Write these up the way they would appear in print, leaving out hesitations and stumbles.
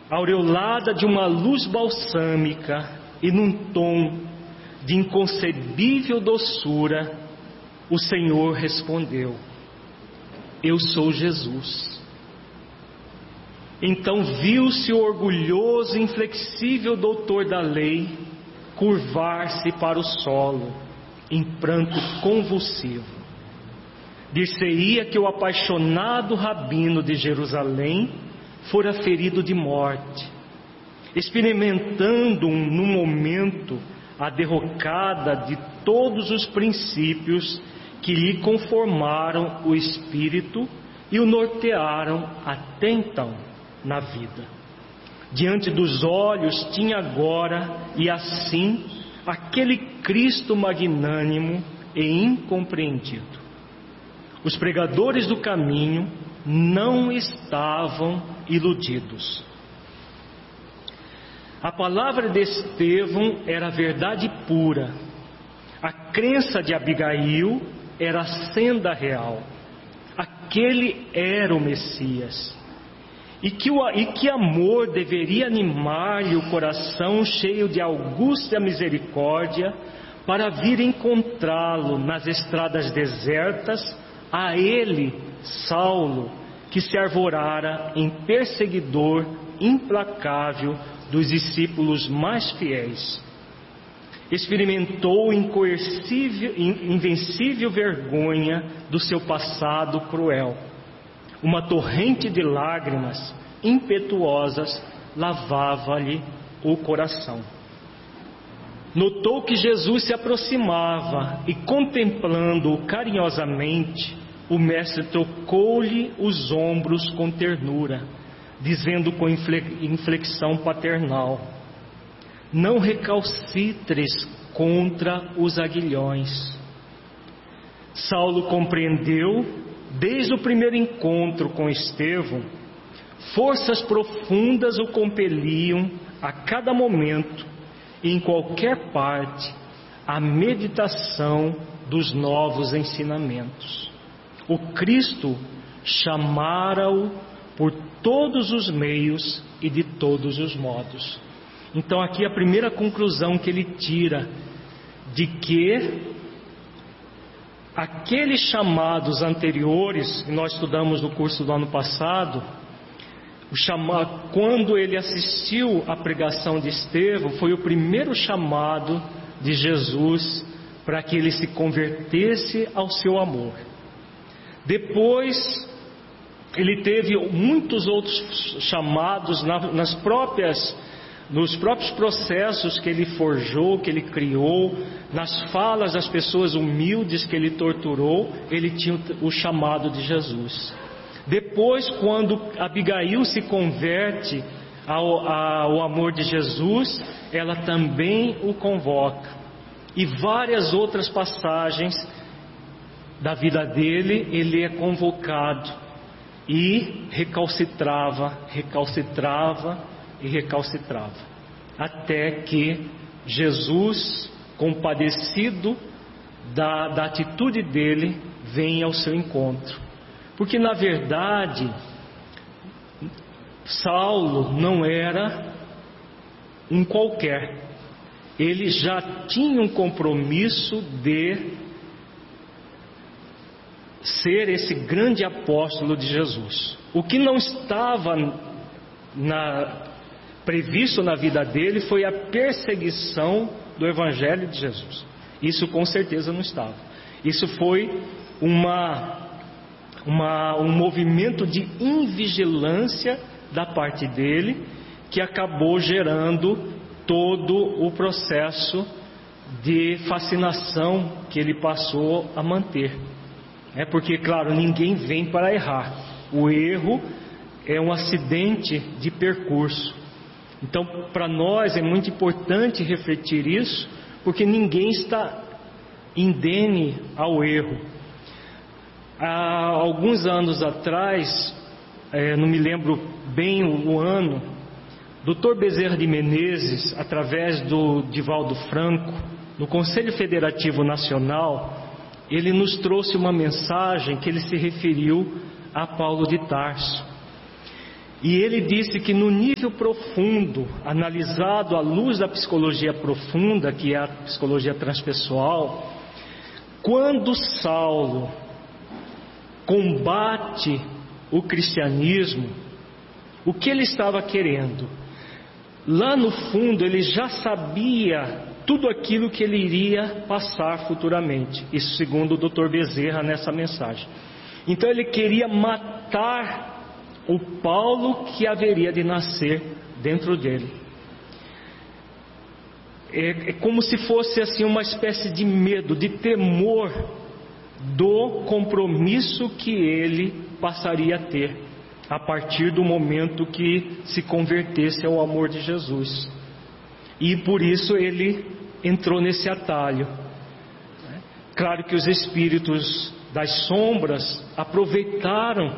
aureolada de uma luz balsâmica e num tom de inconcebível doçura, o Senhor respondeu: eu sou Jesus. Então viu-se o orgulhoso e inflexível doutor da lei curvar-se para o solo, em pranto convulsivo. Dir-se-ia que o apaixonado rabino de Jerusalém fora ferido de morte, experimentando num momento a derrocada de todos os princípios que lhe conformaram o espírito e o nortearam até então na vida. Diante dos olhos tinha agora, e assim, aquele Cristo magnânimo e incompreendido. Os pregadores do caminho não estavam iludidos. A palavra de Estevão era verdade pura. A crença de Abigail era a senda real. Aquele era o Messias. E que amor deveria animar-lhe o coração cheio de augusta misericórdia para vir encontrá-lo nas estradas desertas, a ele, Saulo, que se arvorara em perseguidor implacável dos discípulos mais fiéis. Experimentou invencível vergonha do seu passado cruel. Uma torrente de lágrimas impetuosas lavava-lhe o coração. Notou que Jesus se aproximava e, contemplando-o carinhosamente, o mestre tocou-lhe os ombros com ternura, dizendo com inflexão paternal: não recalcitres contra os aguilhões. Saulo compreendeu, desde o primeiro encontro com Estevão, forças profundas o compeliam a cada momento e em qualquer parte a meditação dos novos ensinamentos. O Cristo chamara-o por todos os meios e de todos os modos. Então aqui a primeira conclusão que ele tira, de que aqueles chamados anteriores, que nós estudamos no curso do ano passado, quando ele assistiu à pregação de Estevão, foi o primeiro chamado de Jesus para que ele se convertesse ao seu amor. Depois ele teve muitos outros chamados nos próprios processos que ele forjou, que ele criou, nas falas das pessoas humildes que ele torturou, ele tinha o chamado de Jesus. Depois, quando Abigail se converte ao amor de Jesus, ela também o convoca. E várias outras passagens da vida dele, ele é convocado e recalcitrava, até que Jesus, compadecido da atitude dele, vem ao seu encontro. Porque na verdade Saulo não era um qualquer, ele já tinha um compromisso de ser esse grande apóstolo de Jesus. O que não estava previsto na vida dele foi a perseguição do Evangelho de Jesus. Isso com certeza não estava. Isso foi um movimento de invigilância da parte dele, que acabou gerando todo o processo de fascinação que ele passou a manter. Porque, claro, ninguém vem para errar. O erro é um acidente de percurso. Então, para nós é muito importante refletir isso, porque ninguém está indene ao erro. Há alguns anos atrás, não me lembro bem o ano, Dr. Bezerra de Menezes, através do Divaldo Franco, no Conselho Federativo Nacional, ele nos trouxe uma mensagem que ele se referiu a Paulo de Tarso. E ele disse que no nível profundo, analisado à luz da psicologia profunda, que é a psicologia transpessoal, quando Saulo combate o cristianismo, o que ele estava querendo? Lá no fundo ele já sabia tudo aquilo que ele iria passar futuramente. Isso segundo o Dr. Bezerra nessa mensagem. Então ele queria matar o Paulo que haveria de nascer dentro dele. É como se fosse assim uma espécie de medo, de temor do compromisso que ele passaria a ter a partir do momento que se convertesse ao amor de Jesus. E por isso ele entrou nesse atalho. Claro que os espíritos das sombras aproveitaram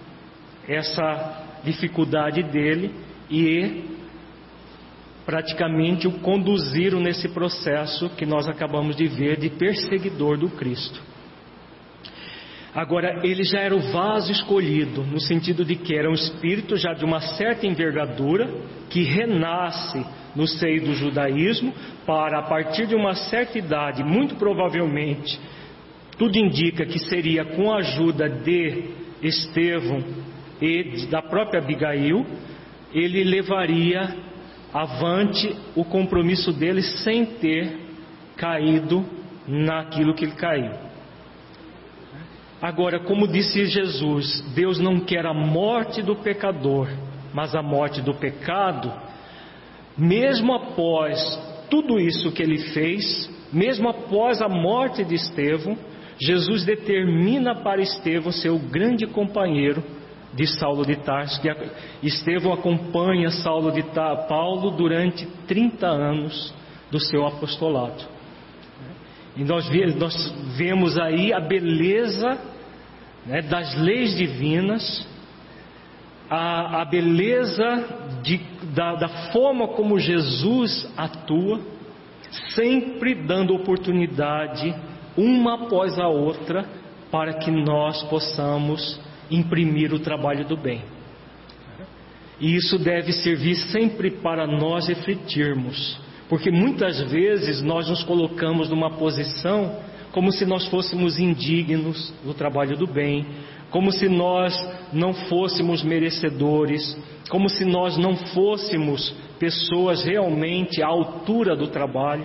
essa dificuldade dele e praticamente o conduziram nesse processo que nós acabamos de ver de perseguidor do Cristo. Agora, ele já era o vaso escolhido, no sentido de que era um espírito já de uma certa envergadura, que renasce no seio do judaísmo, para a partir de uma certa idade, muito provavelmente, tudo indica que seria com a ajuda de Estevão e da própria Abigail, ele levaria avante o compromisso dele sem ter caído naquilo que ele caiu. Agora, como disse Jesus, Deus não quer a morte do pecador, mas a morte do pecado. Mesmo após tudo isso que ele fez, mesmo após a morte de Estevão, Jesus determina para Estevão ser o grande companheiro de Saulo de Tarso, que Estevão acompanha Paulo durante 30 anos do seu apostolado. E nós vemos aí a beleza, né, das leis divinas, a beleza da forma como Jesus atua, sempre dando oportunidade, uma após a outra, para que nós possamos imprimir o trabalho do bem. E isso deve servir sempre para nós refletirmos, porque muitas vezes nós nos colocamos numa posição como se nós fôssemos indignos do trabalho do bem, como se nós não fôssemos merecedores, como se nós não fôssemos pessoas realmente à altura do trabalho.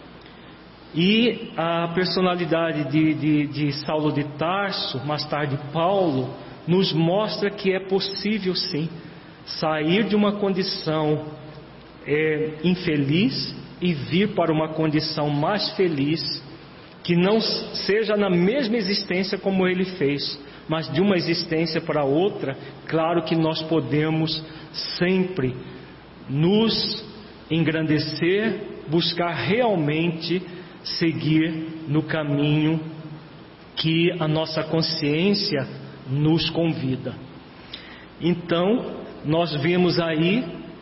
E a personalidade de Saulo de Tarso, mais tarde Paulo, nos mostra que é possível sim sair de uma condição infeliz e vir para uma condição mais feliz, que não seja na mesma existência como ele fez, mas de uma existência para outra. Claro que nós podemos sempre nos engrandecer, buscar realmente seguir no caminho que a nossa consciência nos convida. Então, nós vemos aí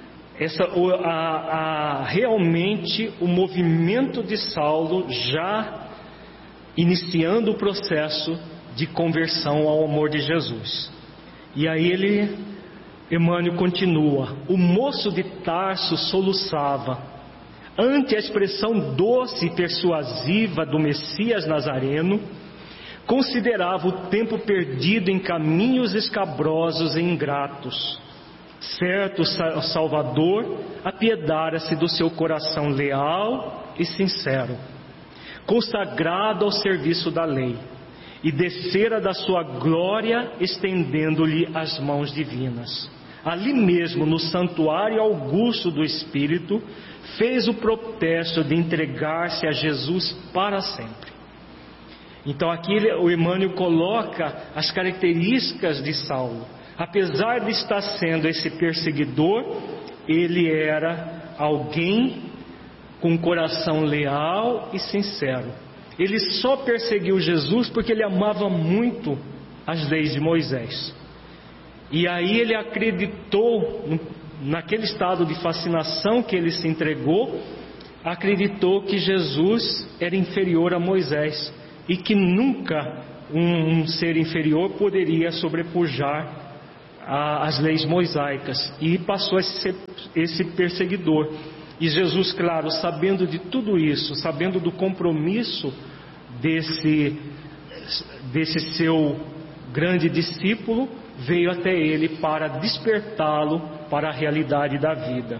realmente o movimento de Saulo já iniciando o processo de conversão ao amor de Jesus. E aí Emmanuel continua: o moço de Tarso soluçava ante a expressão doce e persuasiva do Messias Nazareno, considerava o tempo perdido em caminhos escabrosos e ingratos. Certo Salvador apiedara-se do seu coração leal e sincero, consagrado ao serviço da lei, e descera da sua glória estendendo-lhe as mãos divinas. Ali mesmo, no santuário augusto do Espírito, fez o protesto de entregar-se a Jesus para sempre. Então aqui o Emmanuel coloca as características de Saulo. Apesar de estar sendo esse perseguidor, ele era alguém com um coração leal e sincero. Ele só perseguiu Jesus porque ele amava muito as leis de Moisés. E aí ele acreditou, naquele estado de fascinação que ele se entregou, acreditou que Jesus era inferior a Moisés e que nunca um ser inferior poderia sobrepujar as leis mosaicas, e passou a ser esse perseguidor. E Jesus, claro, sabendo de tudo isso, sabendo do compromisso desse seu grande discípulo, veio até ele para despertá-lo para a realidade da vida.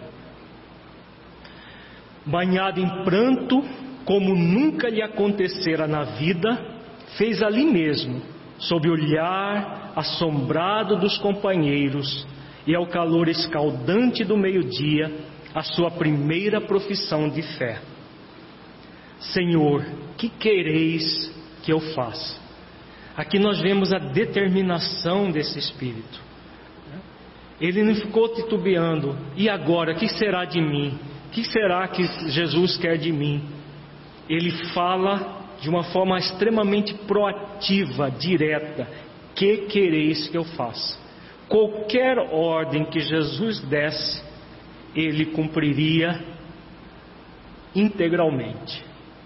Banhado em pranto, como nunca lhe acontecera na vida, fez ali mesmo, sob o olhar assombrado dos companheiros e ao calor escaldante do meio-dia, a sua primeira profissão de fé: Senhor, que quereis que eu faça? Aqui nós vemos a determinação desse espírito. Ele não ficou titubeando. E agora, o que será de mim? O que será que Jesus quer de mim? Ele fala de uma forma extremamente proativa, direta: que quereis que eu faça? Qualquer ordem que Jesus desse, ele cumpriria integralmente,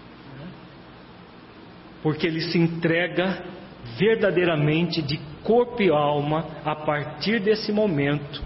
porque ele se entrega verdadeiramente de corpo e alma a partir desse momento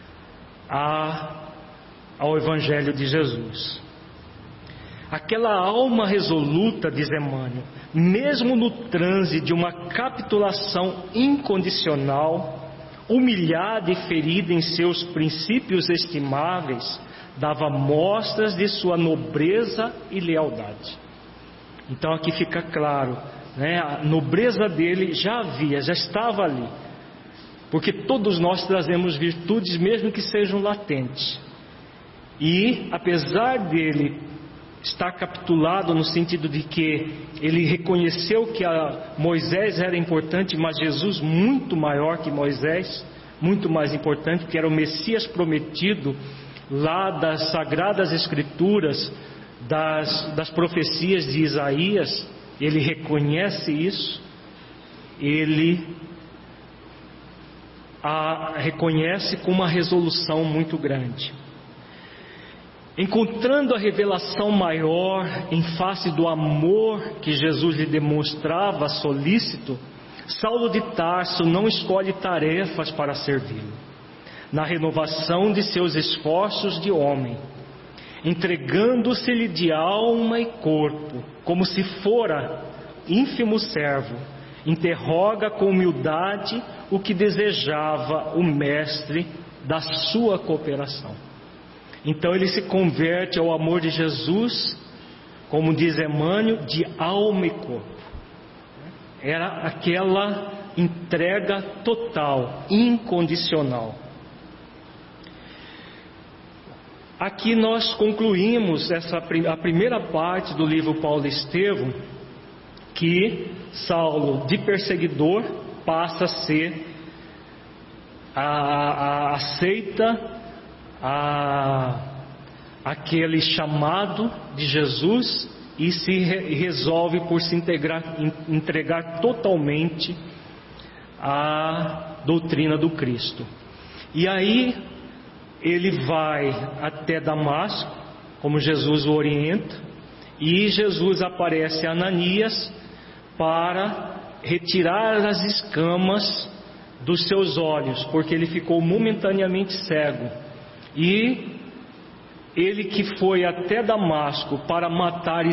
ao Evangelho de Jesus. Aquela alma resoluta, diz Emmanuel, mesmo no transe de uma capitulação incondicional, humilhada e ferida em seus princípios estimáveis, dava mostras de sua nobreza e lealdade. Então aqui fica claro, a nobreza dele já estava ali, porque todos nós trazemos virtudes, mesmo que sejam latentes, e apesar dele estar capitulado no sentido de que ele reconheceu que Moisés era importante, mas Jesus muito maior que Moisés, muito mais importante, porque era o Messias prometido lá das Sagradas Escrituras, das profecias de Isaías. Ele reconhece isso, ele a reconhece com uma resolução muito grande. Encontrando a revelação maior em face do amor que Jesus lhe demonstrava solícito, Saulo de Tarso não escolhe tarefas para servi-lo. Na renovação de seus esforços de homem, entregando-se-lhe de alma e corpo, como se fora ínfimo servo, interroga com humildade o que desejava o mestre da sua cooperação. Então ele se converte ao amor de Jesus, como diz Emmanuel, de alma e corpo. Era aquela entrega total, incondicional. Aqui nós concluímos a primeira parte do livro Paulo Estevão, que Saulo, de perseguidor, passa a ser aceita aquele chamado de Jesus e se resolve por se entregar totalmente à doutrina do Cristo. E aí ele vai até Damasco, como Jesus o orienta, e Jesus aparece a Ananias para retirar as escamas dos seus olhos, porque ele ficou momentaneamente cego. E ele que foi até Damasco para matar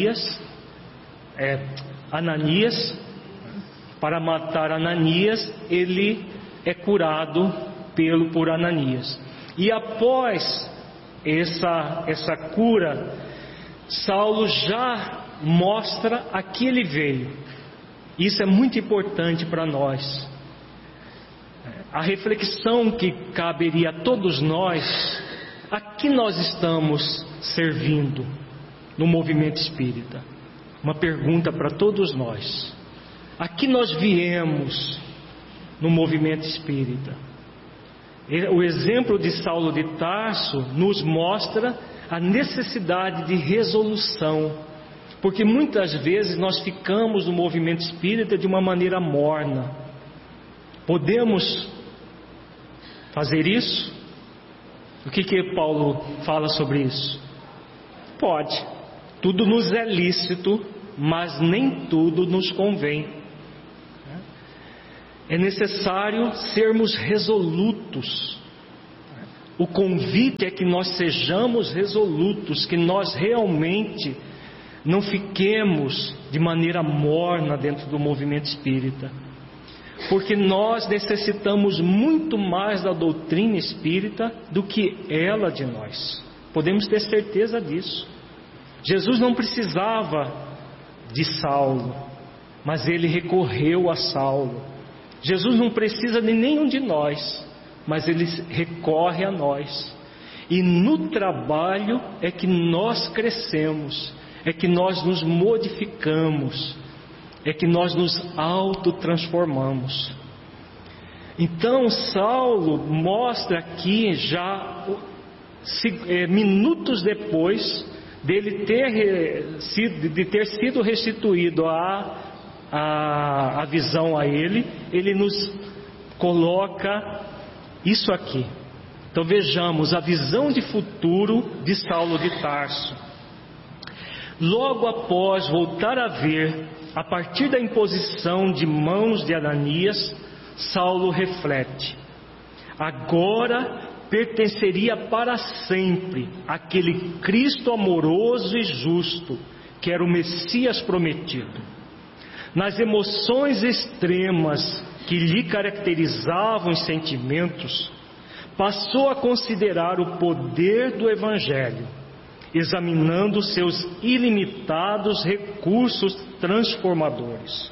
Ananias, para matar Ananias, ele é curado por Ananias. E após essa cura, Saulo já mostra a que ele veio. Isso é muito importante para nós. A reflexão que caberia a todos nós: a que nós estamos servindo no movimento espírita? Uma pergunta para todos nós. A que nós viemos no movimento espírita? O exemplo de Saulo de Tarso nos mostra a necessidade de resolução, porque muitas vezes nós ficamos no movimento espírita de uma maneira morna. Podemos fazer isso? O que Paulo fala sobre isso? Pode. Tudo nos é lícito, mas nem tudo nos convém. é necessário sermos resolutos. O convite é que nós sejamos resolutos, que nós realmente não fiquemos de maneira morna dentro do movimento espírita, porque nós necessitamos muito mais da doutrina espírita do que ela de nós. Podemos ter certeza disso. Jesus não precisava de Saulo, mas ele recorreu a Saulo. Jesus não precisa de nenhum de nós, mas ele recorre a nós. E no trabalho é que nós crescemos, é que nós nos modificamos, é que nós nos autotransformamos. Então Saulo mostra aqui já minutos depois dele ter sido restituído a visão a ele nos coloca isso aqui. Então vejamos a visão de futuro de Saulo de Tarso. Logo após voltar a ver, a partir da imposição de mãos de Ananias, Saulo reflete: agora pertenceria para sempre àquele Cristo amoroso e justo, que era o Messias prometido. Nas emoções extremas que lhe caracterizavam os sentimentos, passou a considerar o poder do Evangelho, examinando seus ilimitados recursos transformadores.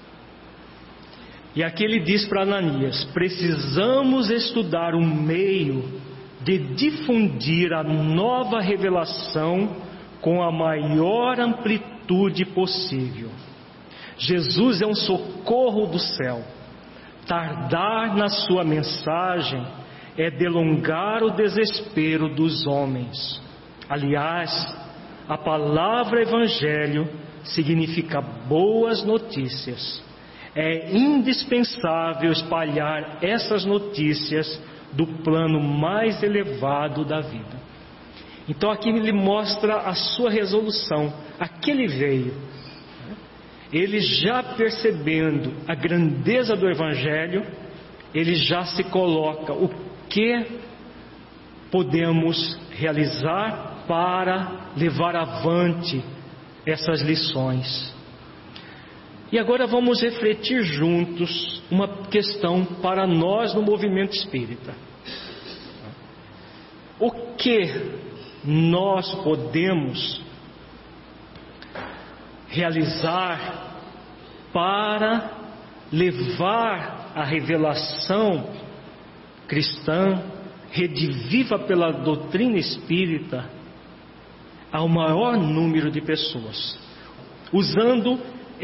E aqui ele diz para Ananias: precisamos estudar um meio de difundir a nova revelação com a maior amplitude possível. Jesus é um socorro do céu. Tardar na sua mensagem é delongar o desespero dos homens. Aliás, a palavra evangelho significa boas notícias. É indispensável espalhar essas notícias do plano mais elevado da vida. Então aqui ele mostra a sua resolução. Aqui ele veio, ele já percebendo a grandeza do evangelho, ele já se coloca o que podemos realizar para levar avante essas lições. E agora vamos refletir juntos uma questão para nós no movimento espírita. O que nós podemos realizar para levar a revelação cristã, rediviva pela doutrina espírita, ao maior número de pessoas, usando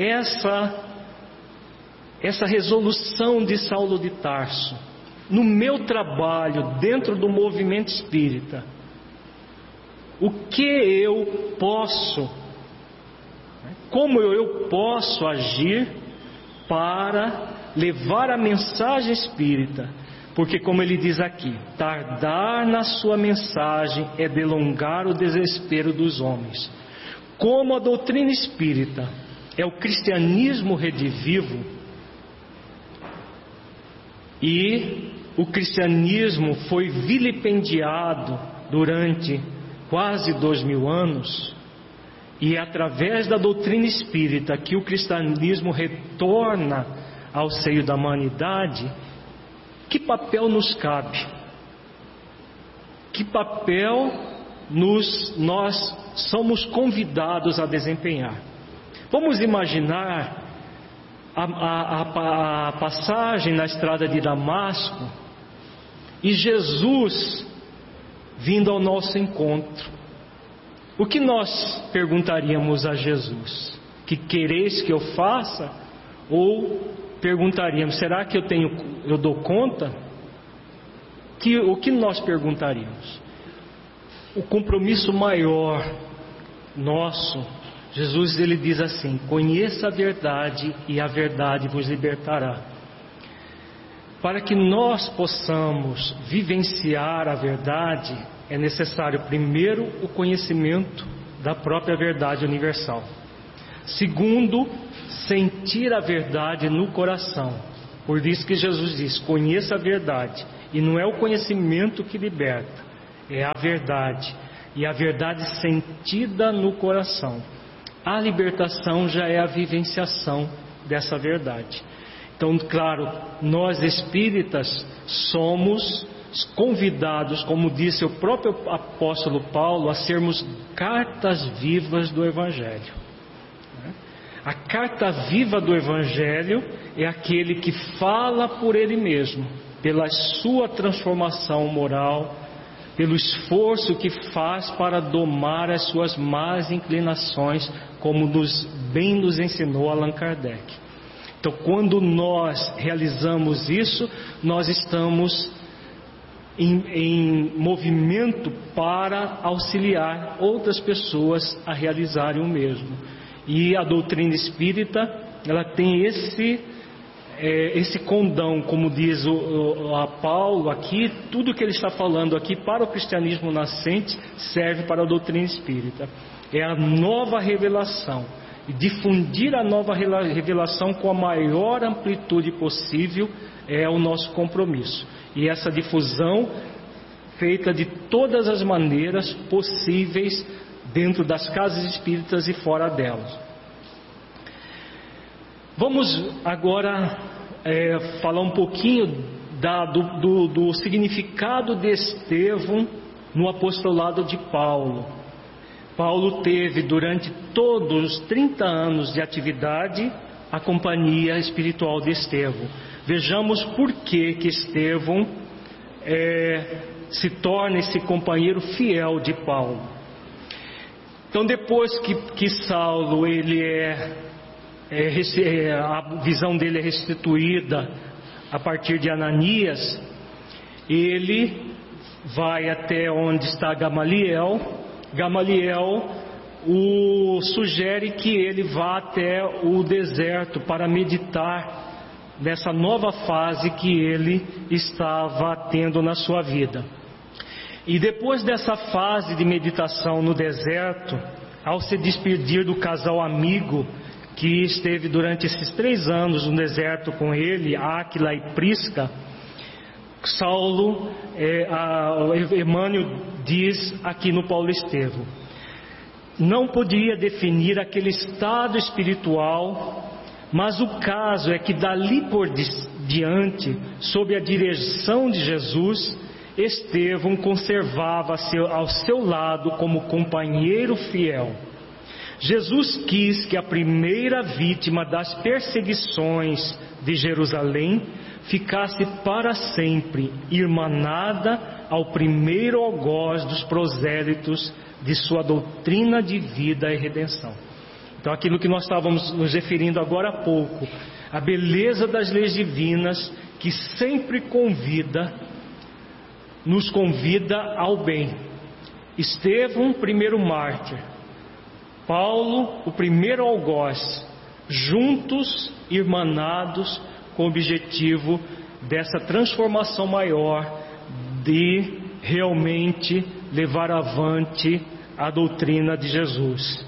essa resolução de Saulo de Tarso? No meu trabalho dentro do movimento espírita, o que eu posso, como eu posso agir para levar a mensagem espírita? Porque, como ele diz aqui, tardar na sua mensagem é delongar o desespero dos homens. Como a doutrina espírita é o cristianismo redivivo, e o cristianismo foi vilipendiado durante quase 2000 anos, e é através da doutrina espírita que o cristianismo retorna ao seio da humanidade, que papel nos cabe? Que papel nós somos convidados a desempenhar? Vamos imaginar a passagem na estrada de Damasco e Jesus vindo ao nosso encontro. O que nós perguntaríamos a Jesus? Que quereis que eu faça? Ou perguntaríamos: será que eu dou conta? O que nós perguntaríamos? O compromisso maior nosso, Jesus ele diz assim: conheça a verdade e a verdade vos libertará. Para que nós possamos vivenciar a verdade, é necessário primeiro o conhecimento da própria verdade universal. Segundo, sentir a verdade no coração. Por isso que Jesus diz: conheça a verdade. E não é o conhecimento que liberta, é a verdade. E a verdade sentida no coração. A libertação já é a vivenciação dessa verdade. Então, claro, nós espíritas somos convidados, como disse o próprio apóstolo Paulo, a sermos cartas vivas do Evangelho. A carta viva do Evangelho é aquele que fala por ele mesmo, pela sua transformação moral, pelo esforço que faz para domar as suas más inclinações, como bem nos ensinou Allan Kardec. Então, quando nós realizamos isso, nós estamos em movimento para auxiliar outras pessoas a realizarem o mesmo. E a doutrina espírita, ela tem esse condão, como diz a Paulo aqui, tudo que ele está falando aqui para o cristianismo nascente serve para a doutrina espírita. É a nova revelação, e difundir a nova revelação com a maior amplitude possível é o nosso compromisso. E essa difusão feita de todas as maneiras possíveis dentro das casas espíritas e fora delas. Vamos agora falar um pouquinho do significado de Estevão no apostolado de Paulo. Paulo teve durante todos os 30 anos de atividade a companhia espiritual de Estevão. Vejamos por que Estevão se torna esse companheiro fiel de Paulo. Então, depois que Saulo a visão dele é restituída a partir de Ananias, ele vai até onde está Gamaliel. Gamaliel o sugere que ele vá até o deserto para meditar nessa nova fase que ele estava tendo na sua vida. E depois dessa fase de meditação no deserto, ao se despedir do casal amigo que esteve durante esses 3 anos no deserto com ele, Áquila e Prisca, Saulo, Emmanuel diz aqui no Paulo Estevão: não podia definir aquele estado espiritual, mas o caso é que dali por diante, sob a direção de Jesus, Estevão conservava-se ao seu lado como companheiro fiel. Jesus quis que a primeira vítima das perseguições de Jerusalém ficasse para sempre irmanada ao primeiro algoz dos prosélitos de sua doutrina de vida e redenção. Então, aquilo que nós estávamos nos referindo agora há pouco, a beleza das leis divinas que sempre nos convida ao bem. Estevão, primeiro mártir, Paulo, o primeiro algoz, juntos, irmanados, com o objetivo dessa transformação maior, de realmente levar avante a doutrina de Jesus.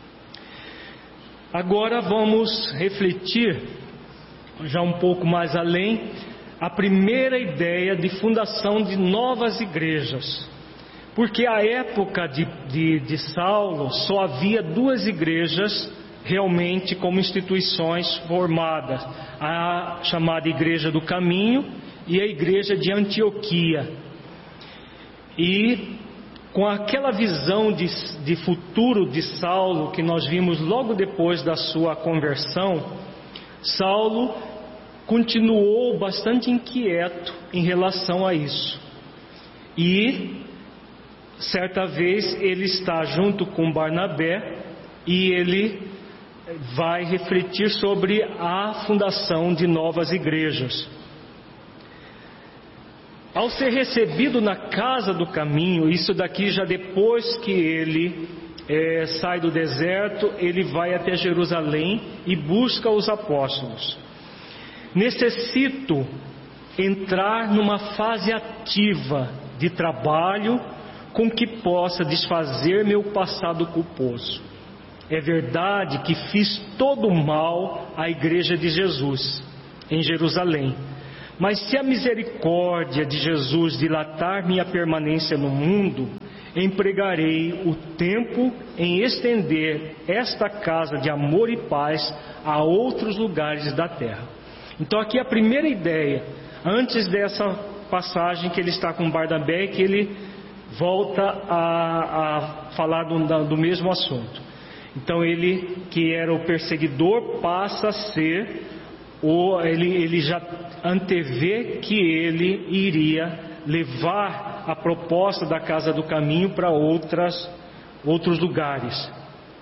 Agora vamos refletir, já um pouco mais além, a primeira ideia de fundação de novas igrejas. Porque à época de Saulo só havia 2 igrejas realmente como instituições formadas: a chamada Igreja do Caminho e a Igreja de Antioquia. E com aquela visão de futuro de Saulo, que nós vimos logo depois da sua conversão, Saulo continuou bastante inquieto em relação a isso. E certa vez ele está junto com Barnabé e ele vai refletir sobre a fundação de novas igrejas. Ao ser recebido na casa do caminho, isso daqui já depois que ele sai do deserto, ele vai até Jerusalém e busca os apóstolos. Necessito entrar numa fase ativa de trabalho com que possa desfazer meu passado culposo. É verdade que fiz todo o mal à igreja de Jesus, em Jerusalém. Mas se a misericórdia de Jesus dilatar minha permanência no mundo, empregarei o tempo em estender esta casa de amor e paz a outros lugares da terra. Então aqui a primeira ideia, antes dessa passagem que ele está com Barnabé, que ele volta a falar do mesmo assunto. Então ele, que era o perseguidor, passa a ser, ele já antevê que ele iria levar a proposta da Casa do Caminho para outros lugares.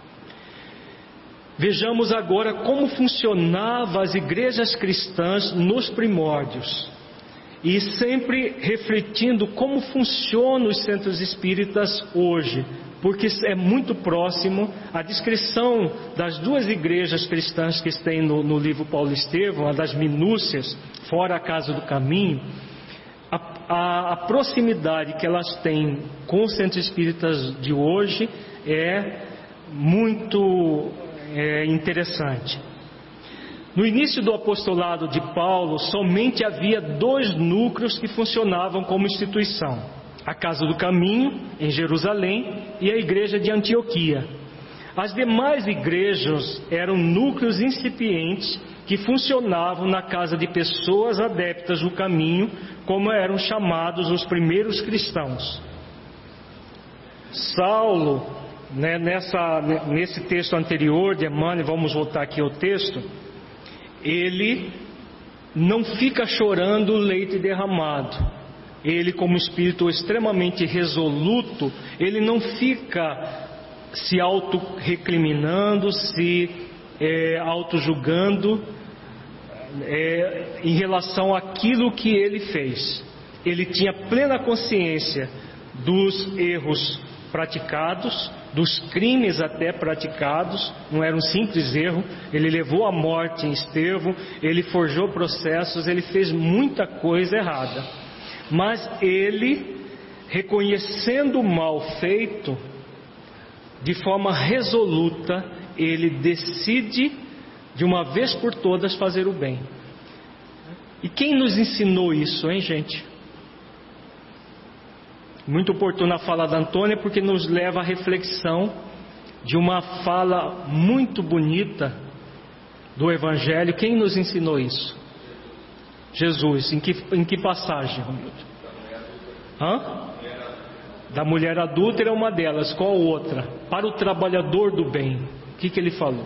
Vejamos agora como funcionavam as igrejas cristãs nos primórdios, e sempre refletindo como funcionam os centros espíritas hoje, porque é muito próximo a descrição das duas igrejas cristãs que tem no livro Paulo Estevão, a das minúcias, fora a Casa do Caminho. A proximidade que elas têm com os centros espíritas de hoje é muito interessante. No início do apostolado de Paulo, somente havia 2 núcleos que funcionavam como instituição: a Casa do Caminho, em Jerusalém, e a igreja de Antioquia. As demais igrejas eram núcleos incipientes que funcionavam na casa de pessoas adeptas do caminho, como eram chamados os primeiros cristãos. Saulo, nesse texto anterior de Emmanuel, vamos voltar aqui ao texto, ele não fica chorando o leite derramado. Ele, como espírito extremamente resoluto, ele não fica se auto-recriminando, se auto-julgando em relação àquilo que ele fez. Ele tinha plena consciência dos erros praticados, dos crimes até praticados. Não era um simples erro. Ele levou à morte em Estevão, ele forjou processos, ele fez muita coisa errada. Mas ele, reconhecendo o mal feito, de forma resoluta, ele decide de uma vez por todas fazer o bem. E quem nos ensinou isso, hein, gente? Muito oportuna a fala da Antônia, porque nos leva à reflexão de uma fala muito bonita do Evangelho. Quem nos ensinou isso? Jesus. Em que passagem, Romildo? Da mulher adúltera é uma delas. Qual outra? Para o trabalhador do bem. O que ele falou?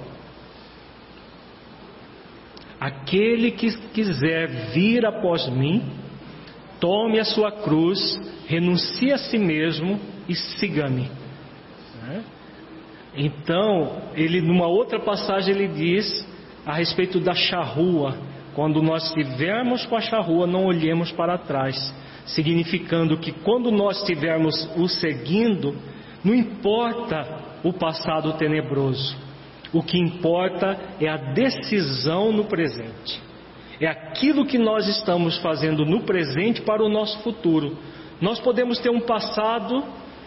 Aquele que quiser vir após mim, tome a sua cruz, renuncie a si mesmo e siga-me. Então, ele, numa outra passagem, ele diz a respeito da charrua: quando nós estivermos com a charrua, não olhemos para trás, significando que quando nós estivermos o seguindo, não importa o passado tenebroso, o que importa é a decisão no presente. É aquilo que nós estamos fazendo no presente para o nosso futuro. Nós podemos ter um passado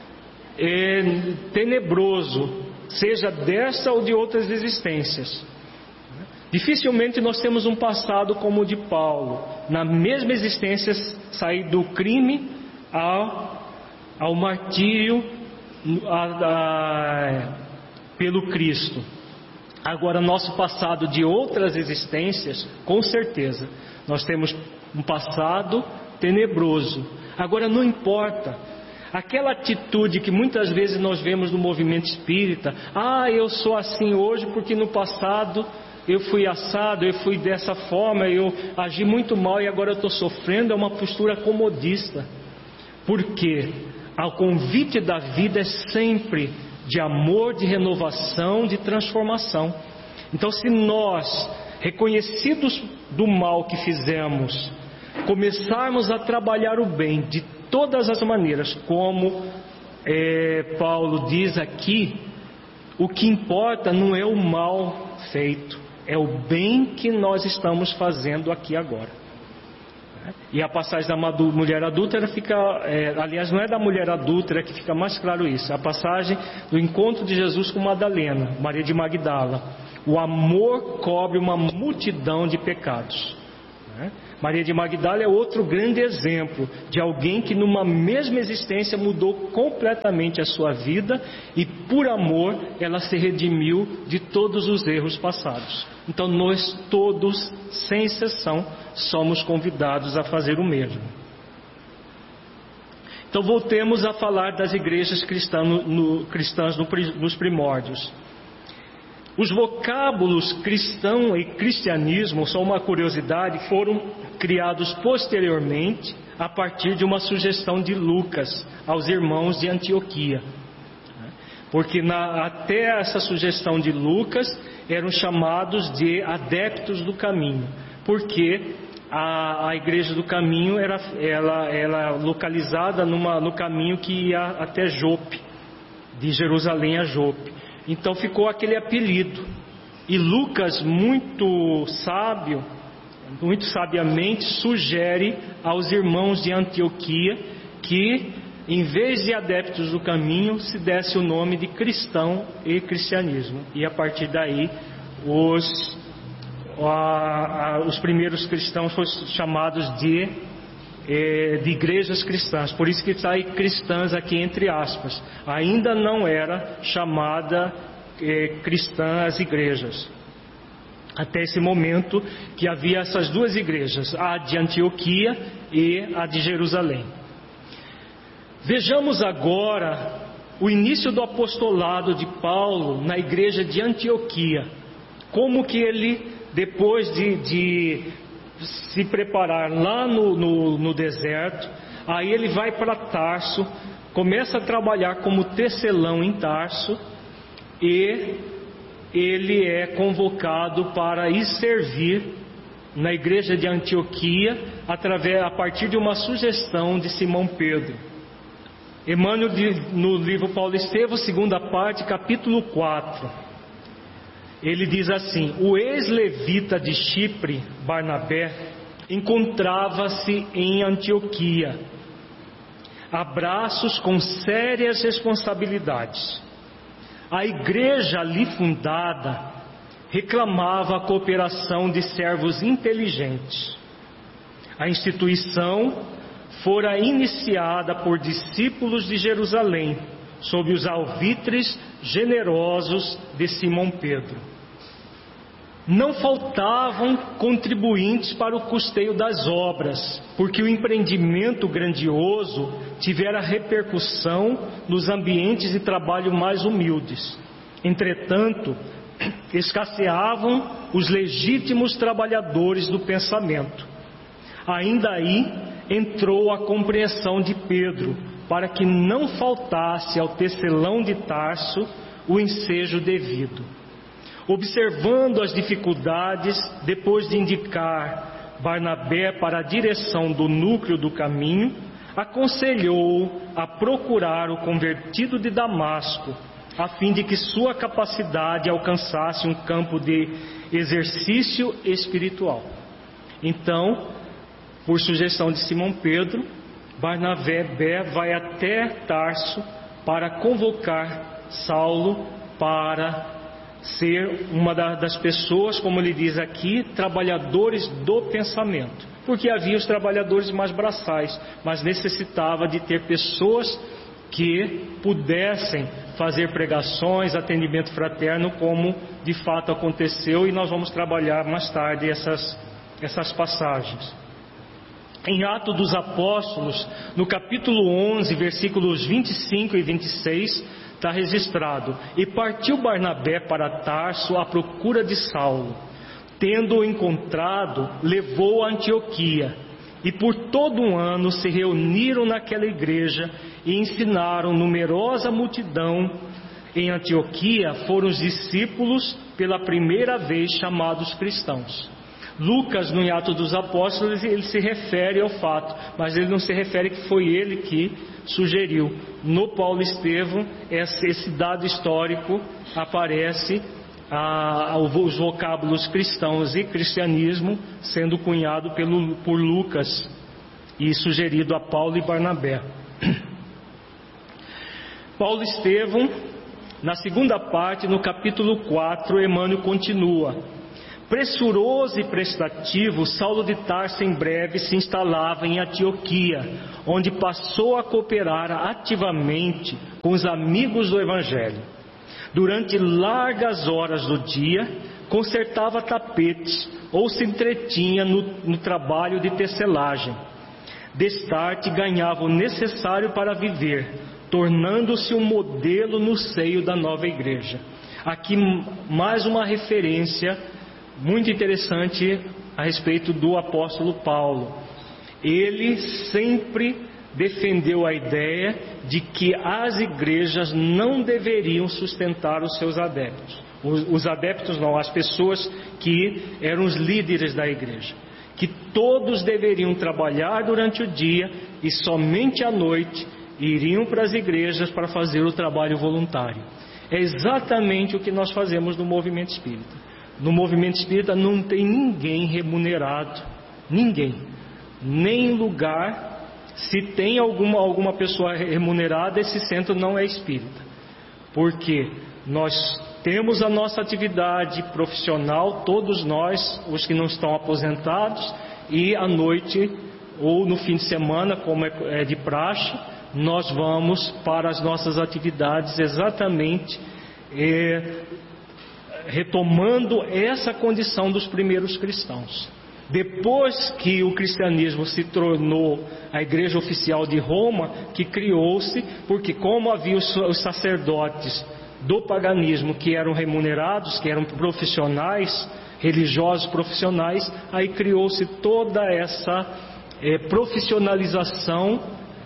tenebroso, seja dessa ou de outras existências. Dificilmente nós temos um passado como o de Paulo, na mesma existência, sair do crime ao martírio pelo Cristo. Agora, nosso passado de outras existências, com certeza, nós temos um passado tenebroso. Agora, não importa aquela atitude que muitas vezes nós vemos no movimento espírita: eu sou assim hoje porque no passado eu fui assado, eu fui dessa forma, eu agi muito mal e agora eu estou sofrendo. É uma postura comodista, porque o convite da vida é sempre de amor, de renovação, de transformação. Então, se nós, reconhecidos do mal que fizemos, começarmos a trabalhar o bem de todas as maneiras, como Paulo diz aqui, o que importa não é o mal feito, é o bem que nós estamos fazendo aqui agora. E a passagem da mulher adúltera fica, aliás, não é da mulher adúltera que fica mais claro isso, é a passagem do encontro de Jesus com Madalena, Maria de Magdala. O amor cobre uma multidão de pecados. Maria de Magdala é outro grande exemplo de alguém que numa mesma existência mudou completamente a sua vida e por amor ela se redimiu de todos os erros passados. Então nós todos, sem exceção, somos convidados a fazer o mesmo. Então voltemos a falar das igrejas cristãs nos primórdios. Os vocábulos cristão e cristianismo, só uma curiosidade, foram criados posteriormente a partir de uma sugestão de Lucas aos irmãos de Antioquia. Porque até essa sugestão de Lucas eram chamados de adeptos do caminho, porque a igreja do caminho era localizada no caminho que ia até Jope, de Jerusalém a Jope. Então ficou aquele apelido. E Lucas, muito sabiamente, sugere aos irmãos de Antioquia que, em vez de adeptos do caminho, se desse o nome de cristão e cristianismo. E a partir daí, os primeiros cristãos foram chamados de igrejas cristãs. Por isso que está aí cristãs aqui entre aspas. Ainda não era chamada cristã as igrejas. Até esse momento que havia essas duas igrejas, a de Antioquia e a de Jerusalém. Vejamos agora o início do apostolado de Paulo na igreja de Antioquia. Como que ele, depois de se preparar lá no deserto, aí ele vai para Tarso, começa a trabalhar como tecelão em Tarso, e ele é convocado para ir servir na igreja de Antioquia, a partir de uma sugestão de Simão Pedro. Emmanuel, no livro Paulo Estevão, segunda parte, capítulo 4, ele diz assim: o ex-levita de Chipre, Barnabé, encontrava-se em Antioquia, a braços com sérias responsabilidades. A igreja ali fundada reclamava a cooperação de servos inteligentes. A instituição fora iniciada por discípulos de Jerusalém, sob os alvitres generosos de Simão Pedro. Não faltavam contribuintes para o custeio das obras, porque o empreendimento grandioso tivera repercussão nos ambientes de trabalho mais humildes. Entretanto, escasseavam os legítimos trabalhadores do pensamento. Ainda aí entrou a compreensão de Pedro, para que não faltasse ao tecelão de Tarso o ensejo devido. Observando as dificuldades, depois de indicar Barnabé para a direção do núcleo do caminho, aconselhou a procurar o convertido de Damasco, a fim de que sua capacidade alcançasse um campo de exercício espiritual. Então, por sugestão de Simão Pedro, Barnabé vai até Tarso para convocar Saulo para ser uma das pessoas, como ele diz aqui, trabalhadores do pensamento. Porque havia os trabalhadores mais braçais, mas necessitava de ter pessoas que pudessem fazer pregações, atendimento fraterno, como de fato aconteceu, e nós vamos trabalhar mais tarde essas passagens. Em Atos dos Apóstolos, no capítulo 11, versículos 25 e 26, está registrado: e partiu Barnabé para Tarso à procura de Saulo. Tendo-o encontrado, levou a Antioquia, e por todo um ano se reuniram naquela igreja e ensinaram numerosa multidão. Em Antioquia foram os discípulos pela primeira vez chamados cristãos. Lucas, no Atos dos Apóstolos, ele se refere ao fato, mas ele não se refere que foi ele que sugeriu. No Paulo Estevão, esse dado histórico aparece, os vocábulos cristãos e cristianismo sendo cunhado por Lucas e sugerido a Paulo e Barnabé. Paulo Estevão, na segunda parte, no capítulo 4, Emmanuel continua: Pressuroso e prestativo, Saulo de Tarso em breve se instalava em Antioquia, onde passou a cooperar ativamente com os amigos do Evangelho. Durante largas horas do dia, consertava tapetes ou se entretinha no trabalho de tecelagem. Destarte ganhava o necessário para viver, tornando-se um modelo no seio da nova igreja. Aqui mais uma referência muito interessante a respeito do apóstolo Paulo. Ele sempre defendeu a ideia de que as igrejas não deveriam sustentar os seus adeptos. Os adeptos não, as pessoas que eram os líderes da igreja. Que todos deveriam trabalhar durante o dia e somente à noite iriam para as igrejas para fazer o trabalho voluntário. É exatamente o que nós fazemos no movimento espírita. No movimento espírita não tem ninguém remunerado, ninguém, nem lugar. Se tem alguma pessoa remunerada, esse centro não é espírita, porque nós temos a nossa atividade profissional, todos nós, os que não estão aposentados, e à noite ou no fim de semana, como é de praxe, nós vamos para as nossas atividades exatamente retomando essa condição dos primeiros cristãos. Depois que o cristianismo se tornou a igreja oficial de Roma, que criou-se, porque como havia os sacerdotes do paganismo que eram remunerados, que eram profissionais, religiosos profissionais, aí criou-se toda essa profissionalização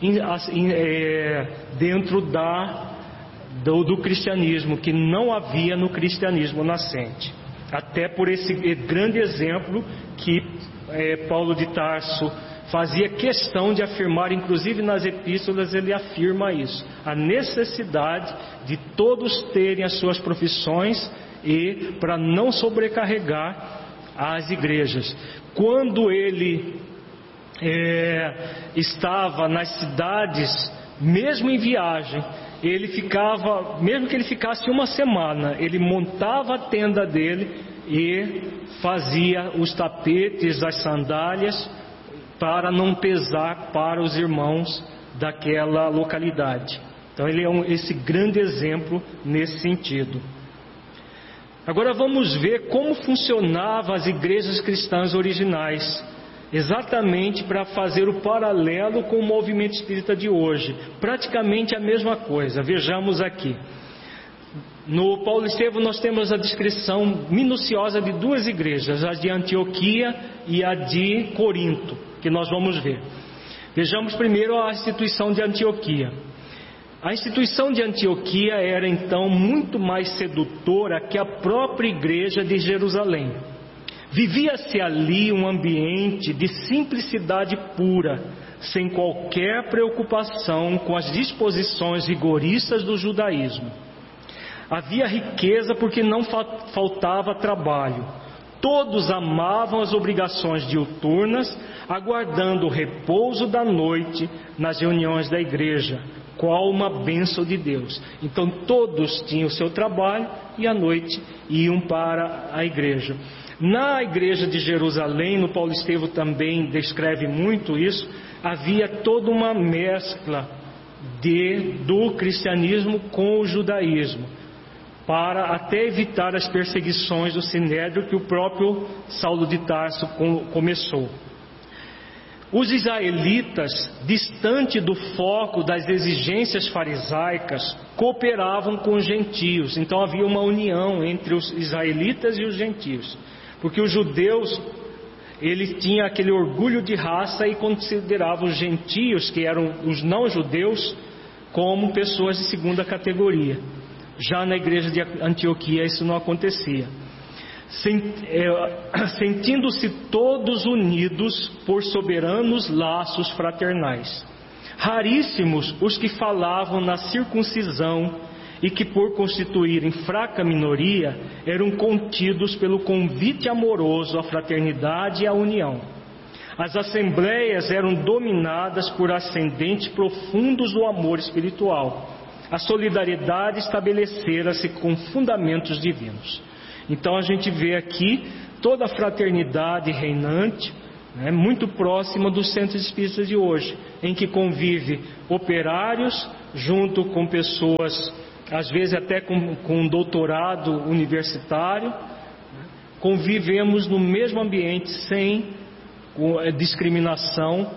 dentro do cristianismo, que não havia no cristianismo nascente. Até por esse grande exemplo que Paulo de Tarso fazia questão de afirmar, inclusive nas epístolas ele afirma isso, a necessidade de todos terem as suas profissões e para não sobrecarregar as igrejas. Quando ele estava nas cidades, mesmo em viagem, ele ficava, mesmo que ele ficasse uma semana, ele montava a tenda dele e fazia os tapetes, as sandálias, para não pesar para os irmãos daquela localidade. Então ele é esse grande exemplo nesse sentido. Agora vamos ver como funcionavam as igrejas cristãs originais, exatamente para fazer o paralelo com o movimento espírita de hoje. Praticamente a mesma coisa. Vejamos aqui. No Paulo Estevão nós temos a descrição minuciosa de duas igrejas, a de Antioquia e a de Corinto, que nós vamos ver. Vejamos primeiro a instituição de Antioquia. A instituição de Antioquia era então muito mais sedutora que a própria igreja de Jerusalém. Vivia-se ali um ambiente de simplicidade pura, sem qualquer preocupação com as disposições rigoristas do judaísmo. Havia riqueza porque não faltava trabalho. Todos amavam as obrigações diuturnas, aguardando o repouso da noite nas reuniões da igreja, qual uma bênção de Deus. Então todos tinham o seu trabalho e à noite iam para a igreja. Na igreja de Jerusalém, no Paulo Estevão também descreve muito isso, havia toda uma mescla do cristianismo com o judaísmo, para até evitar as perseguições do Sinédrio que o próprio Saulo de Tarso começou. Os israelitas, distante do foco das exigências farisaicas, cooperavam com os gentios. Então havia uma união entre os israelitas e os gentios, porque os judeus, eles tinham aquele orgulho de raça e consideravam os gentios, que eram os não-judeus, como pessoas de segunda categoria. Já na igreja de Antioquia isso não acontecia. Sentindo-se todos unidos por soberanos laços fraternais. Raríssimos os que falavam na circuncisão e que, por constituírem fraca minoria, eram contidos pelo convite amoroso à fraternidade e à união. As assembleias eram dominadas por ascendentes profundos do amor espiritual. A solidariedade estabelecera-se com fundamentos divinos. Então a gente vê aqui toda a fraternidade reinante, né, muito próxima dos centros espíritas de hoje, em que convive operários junto com pessoas, às vezes até com doutorado universitário. Convivemos no mesmo ambiente sem discriminação,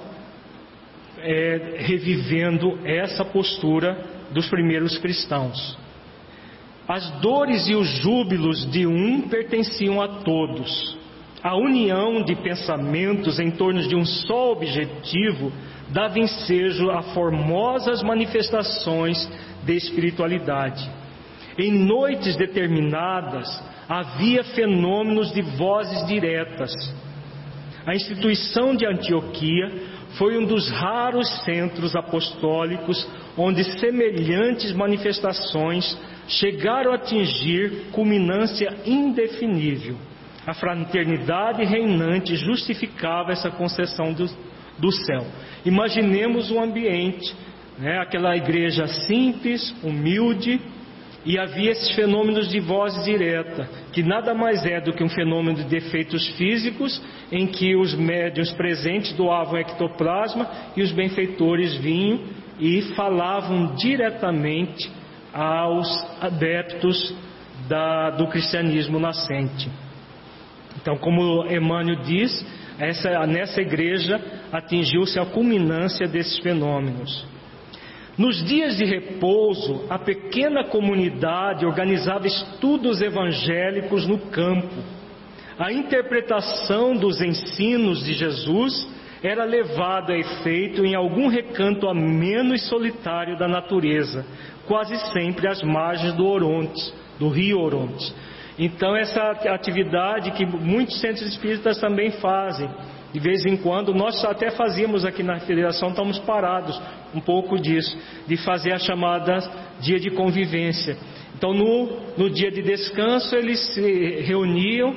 revivendo essa postura dos primeiros cristãos. As dores e os júbilos de um pertenciam a todos. A união de pensamentos em torno de um só objetivo dava ensejo a formosas manifestações de espiritualidade. Em noites determinadas havia fenômenos de vozes diretas. A instituição de Antioquia foi um dos raros centros apostólicos onde semelhantes manifestações chegaram a atingir culminância indefinível. A fraternidade reinante justificava essa concessão do céu. Imaginemos um ambiente, né, aquela igreja simples, humilde, e havia esses fenômenos de voz direta, que nada mais é do que um fenômeno de defeitos físicos, em que os médiuns presentes doavam ectoplasma e os benfeitores vinham e falavam diretamente aos adeptos do cristianismo nascente. Então, como Emmanuel diz, nessa igreja atingiu-se a culminância desses fenômenos. Nos dias de repouso, a pequena comunidade organizava estudos evangélicos no campo. A interpretação dos ensinos de Jesus era levada a efeito em algum recanto ameno e solitário da natureza, quase sempre às margens do rio Orontes. Então, essa atividade que muitos centros espíritas também fazem, de vez em quando, nós até fazíamos aqui na federação, estamos parados um pouco disso, de fazer a chamada dia de convivência. Então, no dia de descanso, eles se reuniam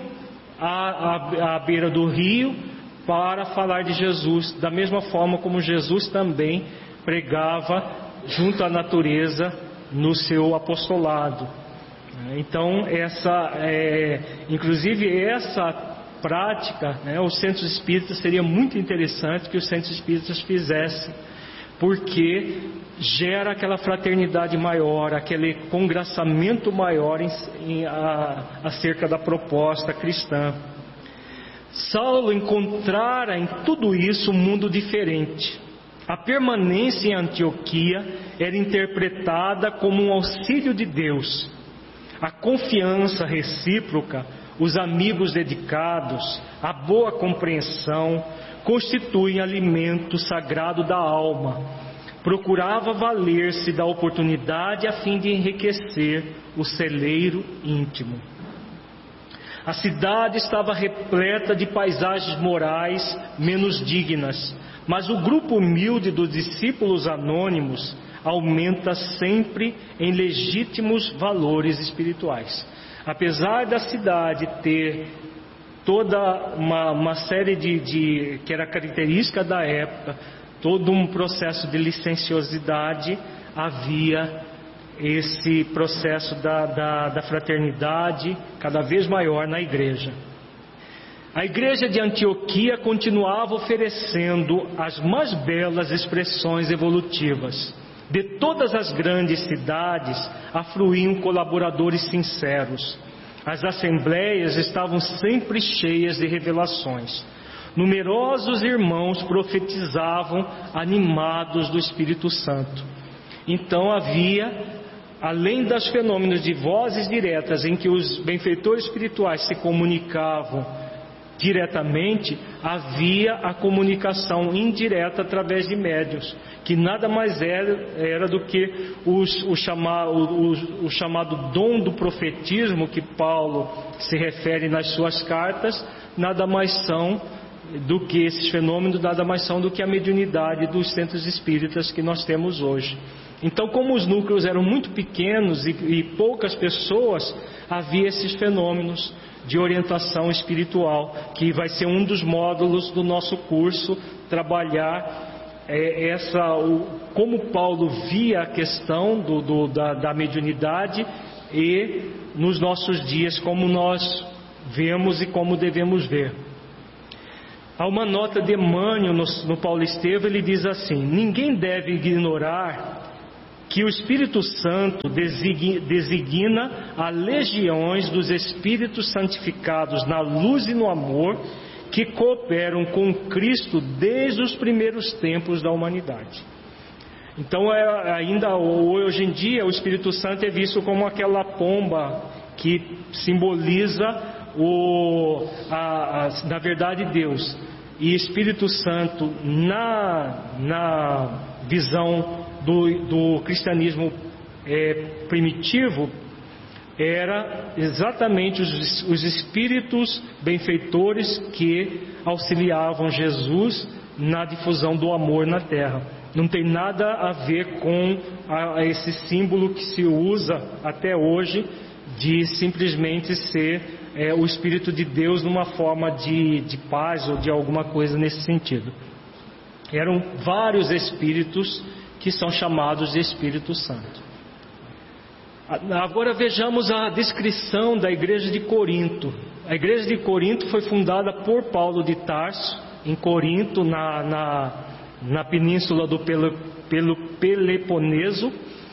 à beira do rio para falar de Jesus, da mesma forma como Jesus também pregava junto à natureza no seu apostolado. Então, inclusive essa prática, né, os centros espíritas, seria muito interessante que os centros espíritas fizessem, porque gera aquela fraternidade maior, aquele congraçamento maior acerca da proposta cristã. Saulo encontrara em tudo isso um mundo diferente. A permanência em Antioquia era interpretada como um auxílio de Deus. A confiança recíproca, os amigos dedicados, a boa compreensão, constituem alimento sagrado da alma. Procurava valer-se da oportunidade a fim de enriquecer o celeiro íntimo. A cidade estava repleta de paisagens morais menos dignas, mas o grupo humilde dos discípulos anônimos aumenta sempre em legítimos valores espirituais. Apesar da cidade ter toda uma série que era característica da época, todo um processo de licenciosidade, havia esse processo da fraternidade cada vez maior na igreja. A igreja de Antioquia continuava oferecendo as mais belas expressões evolutivas. De todas as grandes cidades afluíam colaboradores sinceros. As assembleias estavam sempre cheias de revelações. Numerosos irmãos profetizavam animados do Espírito Santo. Então havia, além dos fenômenos de vozes diretas em que os benfeitores espirituais se comunicavam diretamente, havia a comunicação indireta através de médiuns, que nada mais era do que o chamado dom do profetismo, que Paulo se refere nas suas cartas. Nada mais são do que esses fenômenos, nada mais são do que a mediunidade dos centros espíritas que nós temos hoje. Então, como os núcleos eram muito pequenos e poucas pessoas, havia esses fenômenos de orientação espiritual, que vai ser um dos módulos do nosso curso, trabalhar como Paulo via a questão da mediunidade e nos nossos dias, como nós vemos e como devemos ver. Há uma nota de Emmanuel no Paulo Estevam, ele diz assim: ninguém deve ignorar que o Espírito Santo designa a legiões dos Espíritos santificados na luz e no amor, que cooperam com Cristo desde os primeiros tempos da humanidade. Então, ainda hoje em dia, o Espírito Santo é visto como aquela pomba que simboliza na verdade, Deus. E Espírito Santo, na visão do cristianismo primitivo, era exatamente os espíritos benfeitores que auxiliavam Jesus na difusão do amor na terra. Não tem nada a ver com esse símbolo que se usa até hoje de simplesmente ser o Espírito de Deus numa forma de paz ou de alguma coisa nesse sentido. Eram vários espíritos que são chamados de Espírito Santo. Agora vejamos a descrição da igreja de Corinto. A igreja de Corinto foi fundada por Paulo de Tarso, em Corinto, na península do Peloponeso,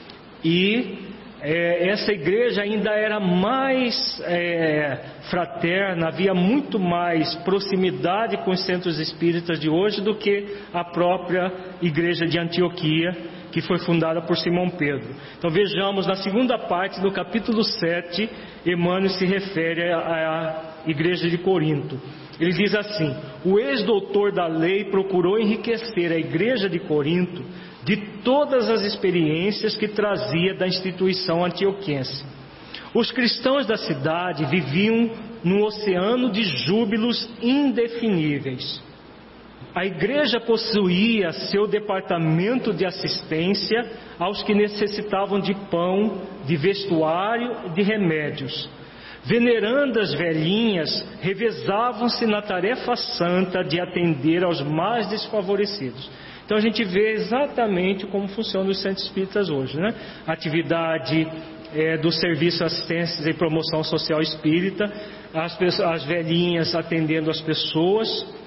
e essa igreja ainda era mais fraterna, havia muito mais proximidade com os centros espíritas de hoje do que a própria igreja de Antioquia, que foi fundada por Simão Pedro. Então vejamos, na segunda parte do capítulo 7, Emmanuel se refere à igreja de Corinto. Ele diz assim: o ex-doutor da lei procurou enriquecer a igreja de Corinto de todas as experiências que trazia da instituição antioquense. Os cristãos da cidade viviam num oceano de júbilos indefiníveis. A igreja possuía seu departamento de assistência aos que necessitavam de pão, de vestuário e de remédios. Venerandas velhinhas revezavam-se na tarefa santa de atender aos mais desfavorecidos. Então a gente vê exatamente como funcionam os centros espíritas hoje, né? Atividade do serviço de assistência e promoção social espírita, as velhinhas atendendo as pessoas.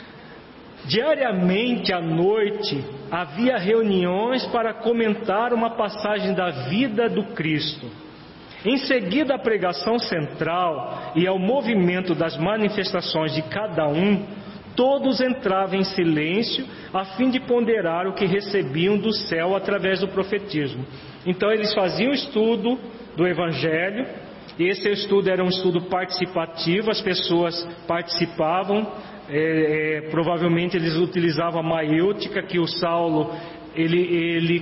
Diariamente à noite havia reuniões para comentar uma passagem da vida do Cristo. Em seguida à pregação central e ao movimento das manifestações de cada um, todos entravam em silêncio a fim de ponderar o que recebiam do céu através do profetismo. Então eles faziam estudo do Evangelho, e esse estudo era um estudo participativo, as pessoas participavam, provavelmente eles utilizavam a maiêutica, que o Saulo, ele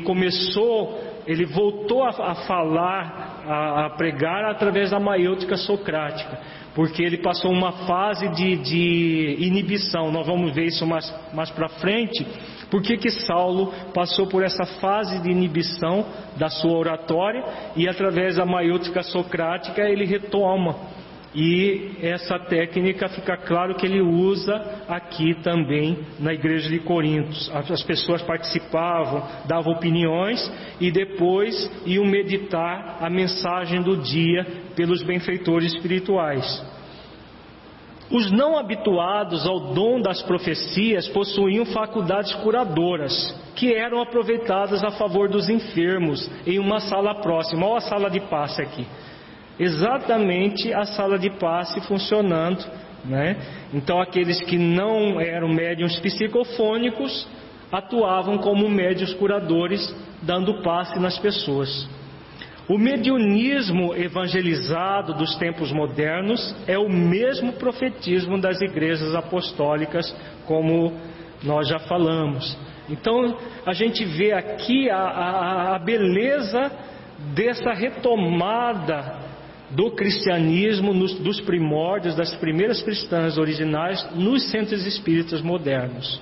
voltou a falar, a pregar através da maiêutica socrática, porque ele passou uma fase de inibição. Nós vamos ver isso mais para frente. Por que Saulo passou por essa fase de inibição da sua oratória, e através da maiêutica socrática ele retoma. E essa técnica fica claro que ele usa aqui também na igreja de Corinto. As pessoas participavam, davam opiniões e depois iam meditar a mensagem do dia pelos benfeitores espirituais. Os não habituados ao dom das profecias possuíam faculdades curadoras, que eram aproveitadas a favor dos enfermos em uma sala próxima. Olha a sala de passe aqui. Exatamente a sala de passe funcionando, né? Então aqueles que não eram médiuns psicofônicos atuavam como médiuns curadores, dando passe nas pessoas. O mediunismo evangelizado dos tempos modernos é o mesmo profetismo das igrejas apostólicas, como nós já falamos. Então a gente vê aqui a beleza dessa retomada do cristianismo dos primórdios, das primeiras cristãs originais, nos centros espíritas modernos.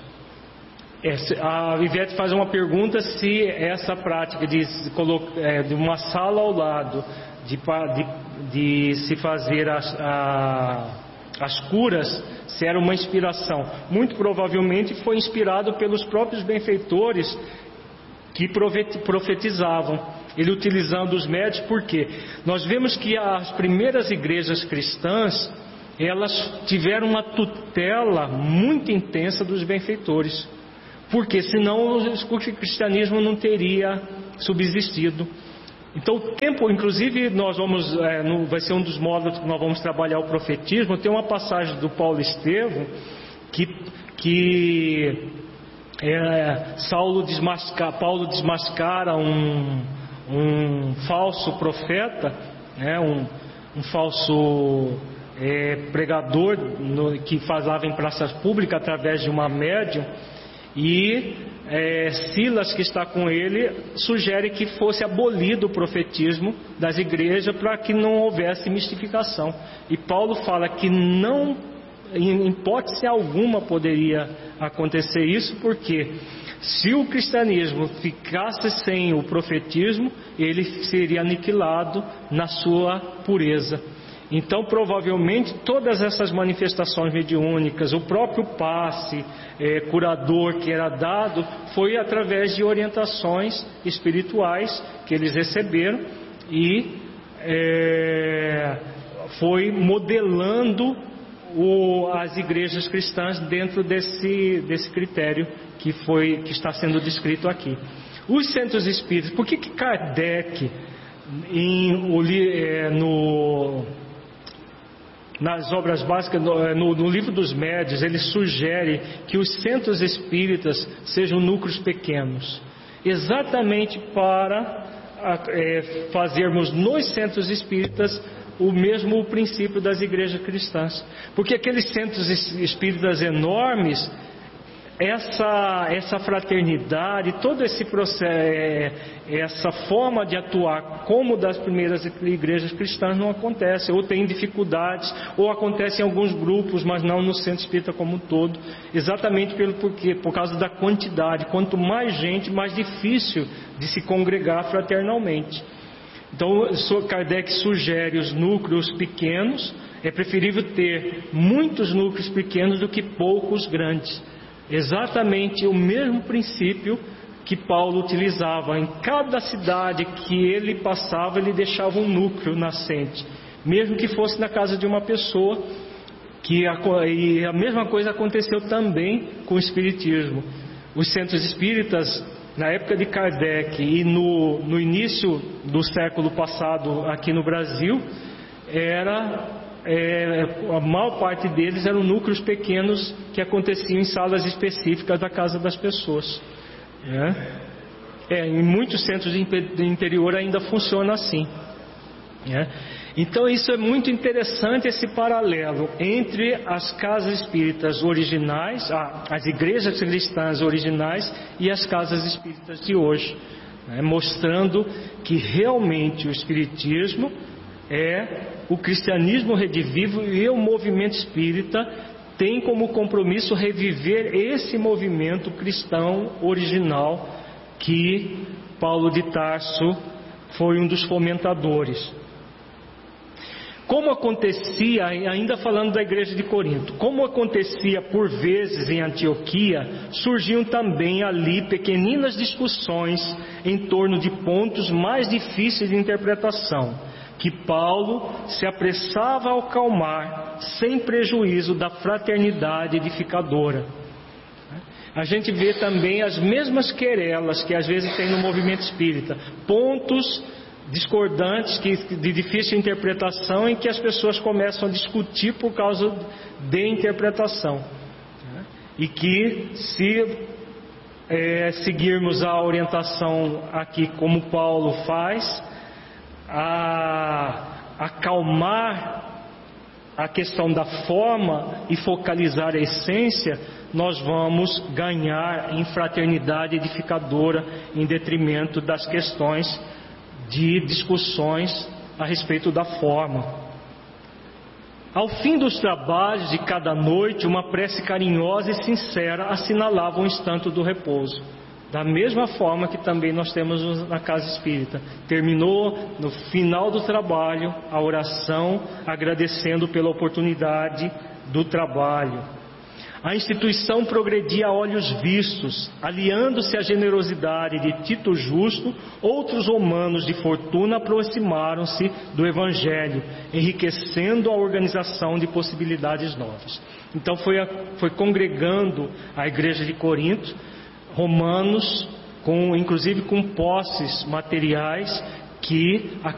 A Ivete faz uma pergunta se essa prática de uma sala ao lado, de se fazer as curas, se era uma inspiração. Muito provavelmente foi inspirado pelos próprios benfeitores que profetizavam. ele utilizando os médios, porque nós vemos que as primeiras igrejas cristãs, elas tiveram uma tutela muito intensa dos benfeitores, porque senão o cristianismo não teria subsistido. Então o tempo, inclusive nós vamos, vai ser um dos módulos que nós vamos trabalhar o profetismo. Tem uma passagem do Paulo Estevão que Paulo desmascara um falso profeta, um falso pregador que falava em praças públicas através de uma médium, e Silas, que está com ele, sugere que fosse abolido o profetismo das igrejas para que não houvesse mistificação. E Paulo fala que não, em hipótese alguma, poderia acontecer isso, porque se o cristianismo ficasse sem o profetismo, ele seria aniquilado na sua pureza. Então, provavelmente, todas essas manifestações mediúnicas, o próprio passe curador que era dado, foi através de orientações espirituais que eles receberam, e foi modelando as igrejas cristãs dentro desse critério que está sendo descrito aqui. Os centros espíritas, por que Kardec, nas obras básicas, no livro dos médios, ele sugere que os centros espíritas sejam núcleos pequenos, exatamente para fazermos nos centros espíritas o mesmo princípio das igrejas cristãs, porque aqueles centros espíritas enormes, essa fraternidade, todo esse processo, essa forma de atuar como das primeiras igrejas cristãs não acontece, ou tem dificuldades, ou acontece em alguns grupos, mas não no centro espírita como um todo, exatamente por causa da quantidade. Quanto mais gente, mais difícil de se congregar fraternalmente. Então Kardec sugere os núcleos pequenos. É preferível ter muitos núcleos pequenos do que poucos grandes. Exatamente o mesmo princípio que Paulo utilizava. Em cada cidade que ele passava, ele deixava um núcleo nascente, mesmo que fosse na casa de uma pessoa. E a mesma coisa aconteceu também com o Espiritismo. Os centros espíritas, na época de Kardec e no início do século passado aqui no Brasil, a maior parte deles eram núcleos pequenos que aconteciam em salas específicas da casa das pessoas. Em muitos centros do interior ainda funciona assim. Então isso é muito interessante, esse paralelo entre as casas espíritas originais, as igrejas cristãs originais e as casas espíritas de hoje, mostrando que realmente o espiritismo o cristianismo redivivo, e o movimento espírita tem como compromisso reviver esse movimento cristão original que Paulo de Tarso foi um dos fomentadores. Como acontecia, ainda falando da igreja de Corinto, como acontecia por vezes em Antioquia, surgiam também ali pequeninas discussões em torno de pontos mais difíceis de interpretação, que Paulo se apressava a acalmar, sem prejuízo da fraternidade edificadora. A gente vê também as mesmas querelas que às vezes tem no movimento espírita, pontos discordantes de difícil interpretação, em que as pessoas começam a discutir por causa de interpretação, e que se seguirmos a orientação aqui como Paulo faz, a acalmar a questão da forma e focalizar a essência, nós vamos ganhar em fraternidade edificadora, em detrimento das questões de discussões a respeito da forma. Ao fim dos trabalhos de cada noite, uma prece carinhosa e sincera assinalava um instante do repouso. Da mesma forma que também nós temos na casa espírita. Terminou no final do trabalho a oração, agradecendo pela oportunidade do trabalho. A instituição progredia a olhos vistos, aliando-se à generosidade de Tito Justo. Outros romanos de fortuna aproximaram-se do Evangelho, enriquecendo a organização de possibilidades novas. Então foi congregando a igreja de Corinto, romanos, inclusive com posses materiais, que